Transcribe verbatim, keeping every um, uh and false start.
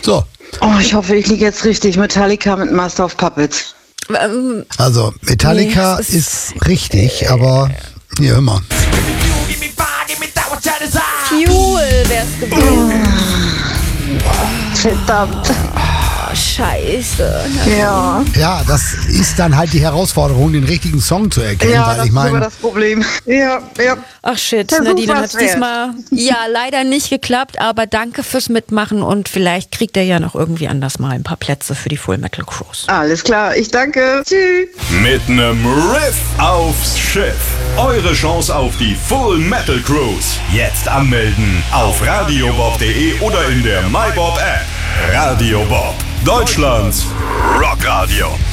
So. Oh, ich hoffe, ich liege jetzt richtig. Metallica mit Master of Puppets. Ähm, Also, Metallica nee, es ist, ist richtig, aber hier, hör mal. Fuel wär's gewesen. Verdammt. Oh, scheiße. Ja. Ja, das ist dann halt die Herausforderung, den richtigen Song zu erkennen, Ja, weil das ich ist sogar meine, das Problem. Ja, ja. Ach shit, Versuch Nadine, dann was hat's wert. diesmal ja leider nicht geklappt, aber danke fürs Mitmachen und vielleicht kriegt er ja noch irgendwie anders mal ein paar Plätze für die Full Metal Cruise. Alles klar, ich danke. Tschüss. Mit nem Riff aufs Schiff. Eure Chance auf die Full Metal Cruise. Jetzt anmelden auf radiobob punkt de oder in der MyBob App. Radio Bob, Deutschlands Rockradio.